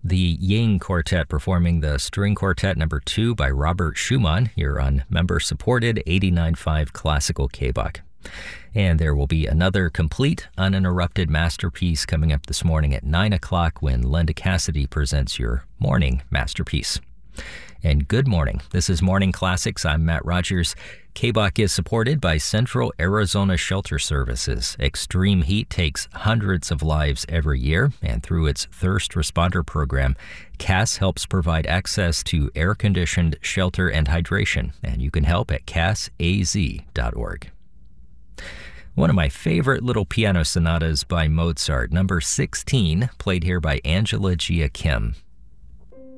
the Ying Quartet performing the String Quartet number 2 by Robert Schumann here on member-supported 89.5 Classical KBOC. And there will be another complete, uninterrupted masterpiece coming up this morning at 9 o'clock when Linda Cassidy presents your morning masterpiece. And good morning. This is Morning Classics. I'm Matt Rogers. KBOC is supported by Central Arizona Shelter Services. Extreme heat takes hundreds of lives every year, and through its Thirst Responder program, CAS helps provide access to air-conditioned shelter and hydration, and you can help at casaz.org. One of my favorite little piano sonatas by Mozart, number 16, played here by Angela Gia Kim.